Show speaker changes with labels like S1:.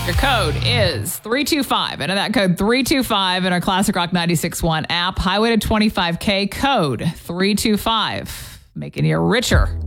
S1: Your code is 325. Enter that code 325 in our Classic Rock 96.1 app. Highway to 25K code 325. Making you richer.